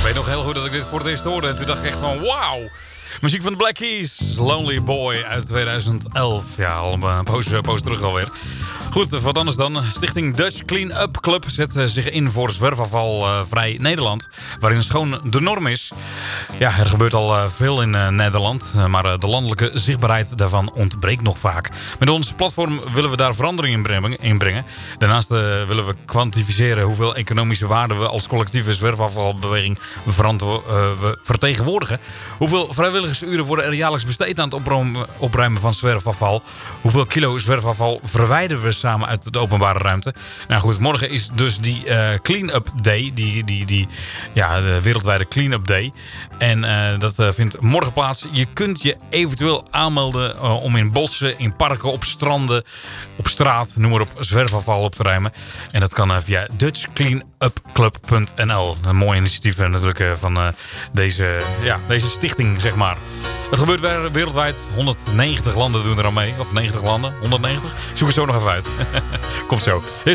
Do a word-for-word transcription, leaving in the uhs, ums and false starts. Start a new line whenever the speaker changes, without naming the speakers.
weet nog heel goed dat ik dit voor het eerst hoorde. En toen dacht ik echt van wauw. Muziek van de Black Keys, Lonely Boy uit tweeduizend elf. Ja, al een poos, poos terug alweer. Goed, wat anders dan. Stichting Dutch Clean Up Club zet zich in voor zwerfafval uh, vrij Nederland. Waarin schoon de norm is. Ja, er gebeurt al uh, veel in uh, Nederland. Uh, maar uh, de landelijke zichtbaarheid daarvan ontbreekt nog vaak. Met ons platform willen we daar verandering in brengen. In brengen. Daarnaast uh, willen we kwantificeren hoeveel economische waarde we als collectieve zwerfafvalbeweging verantwo- uh, we vertegenwoordigen. Hoeveel vrijwilligersuren worden er jaarlijks besteed aan het opruimen, opruimen van zwerfafval. Hoeveel kilo zwerfafval verwijderen we samen uit de openbare ruimte. Nou goed, morgen is dus die uh, Clean-up Day. Die, die, die ja, de wereldwijde Clean-up Day. En uh, dat uh, vindt morgen plaats. Je kunt je eventueel aanmelden uh, om in bossen, in parken, op stranden, op straat, noem maar op, zwerfafval op te ruimen. En dat kan uh, via dutch clean up club punt n l. Een mooi initiatief uh, natuurlijk uh, van uh, deze, ja, deze stichting, zeg maar. Het gebeurt weer wereldwijd. honderdnegentig landen doen er aan mee. Of negentig landen, honderdnegentig. Zoek het zo nog even uit. Komt zo. Dit is